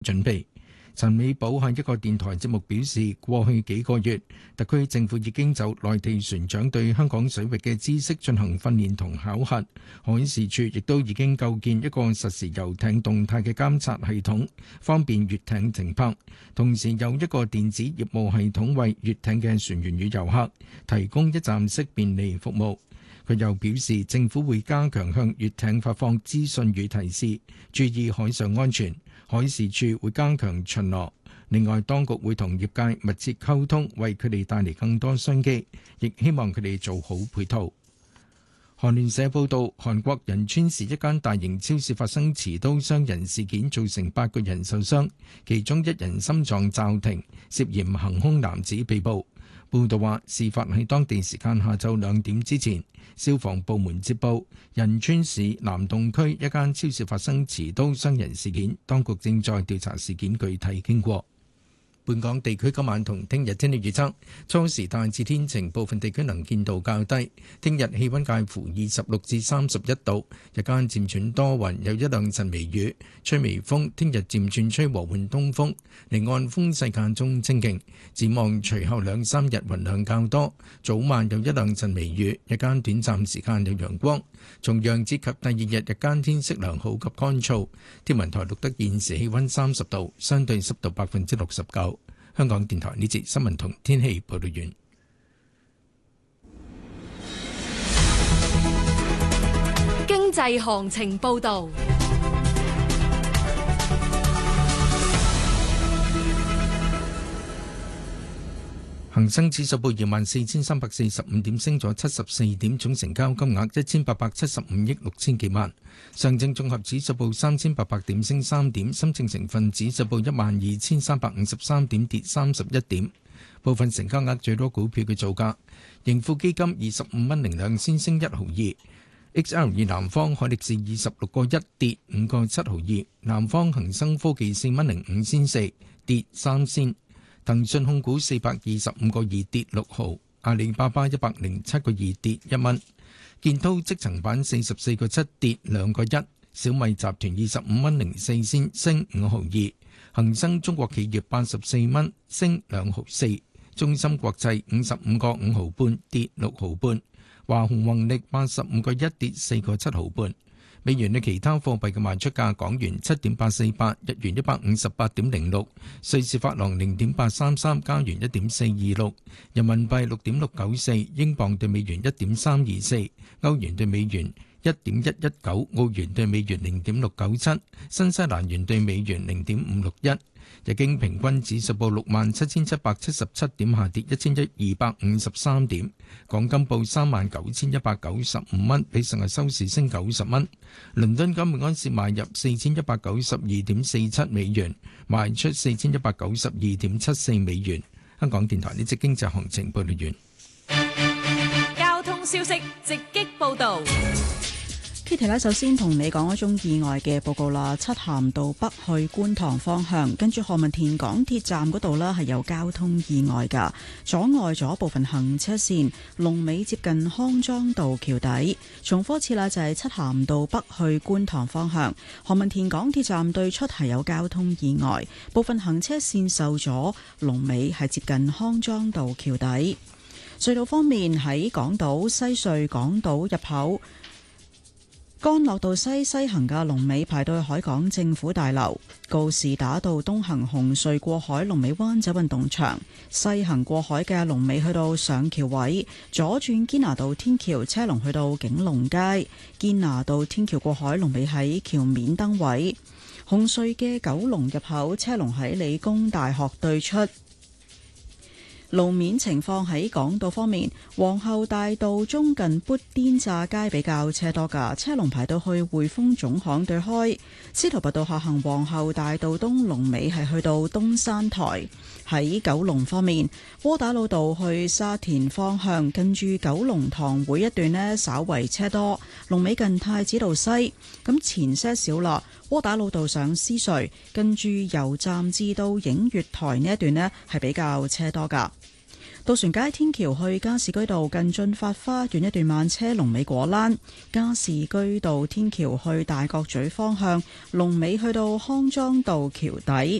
準備。陳美寶喺一個電台節目表示，過去幾個月，特區政府已經就內地船長對香港水域嘅知識進行訓練同考核，海事處亦都已經構建一個實時遊艇動態嘅監察系統，方便閱艇停泊，同時有一個電子業務系統為閱艇嘅船員與遊客提供一站式便利服務。佢又表示，政府會加強向閱艇發放資訊與提示，注意海上安全。海事處會加強巡邏。另外，當局會同業界密切溝通，為佢哋帶嚟更多商機，亦希望佢哋做好配套。韓聯社報道，韓國仁川市一間大型超市發生持刀傷人事件，造成8個人受傷，其中1人心臟驟停，涉嫌行兇男子被捕。報道話，事發喺當地時間下晝2點之前，消防部門接報，仁川市南洞區一間超市發生持刀傷人事件，當局正在調查事件具體經過。本港地區今晚同聽日天氣預測，初時大致天晴，部分地區能見度較低。聽日氣溫介乎26至31度，日間漸轉多雲，有一兩陣微雨，吹微風。聽日漸轉吹和緩東風，離岸風勢間中清勁。展望隨後2、3日雲量較多，早晚有一兩陣微雨，日間短暫時間有陽光。重陽節及第二日日間天色良好及乾燥。天文台錄得現時氣溫30度，相對濕度69%。香港電台呢節新聞同天氣報道完。 經濟行情報道。 恒生指數報24,345點，升咗74點，總成交金額1875億6千幾萬。上證綜合指數報3800點，升3點。深證成分指數報12353點，跌31點。部分成交額最多股票嘅造價：盈富基金25蚊02仙升1毫2。XL 南方海力士26個1跌5個7毫2。南方恒生科技4蚊05仙4跌3仙。騰訊控股425個2跌6毫，阿里巴巴107個2跌1蚊，建滔積層板44個7跌2個1，小米集團25蚊04仙升5毫2，恒生中國企業84蚊升2毫4，中芯國際55個5毫半跌6毫半，華虹宏力85個1跌4個7毫半。美元對其他貨幣嘅賣出價：港元7.848，日元158.06，瑞士法郎0.833，加元1.426，人民幣6.694，英鎊對美元1.324，歐元對美元1.119，澳元對美元0.697，新西蘭元對美元0.561。日經平均指數報67,777點，下跌1253點。港金報39,195蚊，比上日收市升90蚊。倫敦金每盎司買入4192.47美元，賣出4192.74美元。香港電台呢節經濟行情報道完。 交通消息直擊報道。 Kitty 咧，首先同你講一宗意外嘅報告啦。漆咸道北去觀塘方向，跟住何文田港鐵站嗰度呢係有交通意外噶，阻礙咗部分行車線，龍尾接近康莊道橋底。重複一次啦，就係漆咸道北去觀塘方向，何文田港鐵站對出係有交通意外，部分行車線受阻，龍尾係接近康莊道橋底。隧道方面，喺港島西隧港島入口，干諾道西行嘅龍尾排到去海港政府大樓，告士打道東行紅隧過海龍尾灣仔運動場，西行過海嘅龍尾去到上橋位，左轉堅拿道天橋車龍去到景隆街，堅拿道天橋過海龍尾喺橋面燈位，紅隧嘅九龍入口車龍喺理工大學對出。路面情況喺港島方面，皇后大道中近砵甸乍街比較車多㗎，車龍排到去匯豐總行對開。司徒拔道下行皇后大道東龍尾係去到東山台。喺九龍方面，窩打老道去沙田方向近住九龍塘會一段呢稍為車多，龍尾近太子道西。咁前些少啦，窩打老道上獅隧近住油站至到映月台呢一段呢係比較車多㗎。 渡船街天橋去加士居道近駿發花園一段慢車龍尾果欄；加士居道天橋去大角咀方向龍尾去到康莊道橋底。